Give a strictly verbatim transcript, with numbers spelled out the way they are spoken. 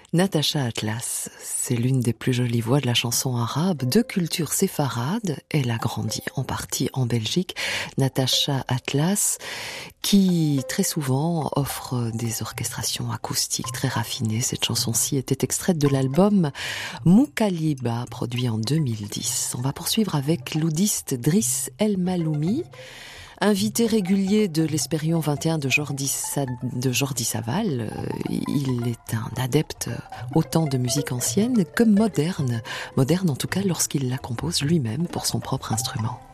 Natacha Atlas, c'est l'une des plus jolies voix de la chanson arabe, de culture séfarade. Elle a grandi en partie en Belgique. Natacha Atlas, qui très souvent offre des orchestrations acoustiques très raffinées. Cette chanson-ci était extraite de l'album Moukaliba, produit en deux mille dix. On va poursuivre avec l'oudiste Driss El Maloumi, invité régulier de l'Espérion vingt et un de Jordi, Sa- de Jordi Saval. Il est un adepte autant de musique ancienne que moderne. Moderne en tout cas lorsqu'il la compose lui-même pour son propre instrument.